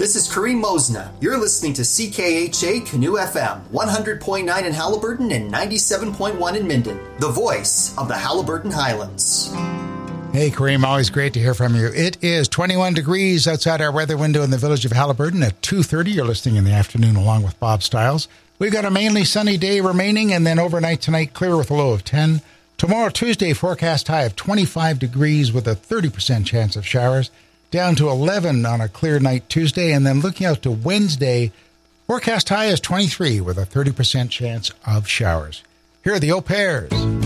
This is Kareem Mosna. You're listening to CKHA Canoe FM, 100.9 in Halliburton and 97.1 in Minden, the voice of the Halliburton Highlands. Hey, Kareem, always great to hear from you. It is 21 degrees outside our weather window in the village of Halliburton at 2:30. You're listening in the afternoon along with Bob Stiles. We've got a mainly sunny day remaining, and then overnight tonight, clear with a low of 10. Tomorrow, Tuesday, forecast high of 25 degrees with a 30% chance of showers, down to 11 on a clear night Tuesday, and then looking out to Wednesday, forecast high is 23 with a 30% chance of showers. Here are the Au Pairs.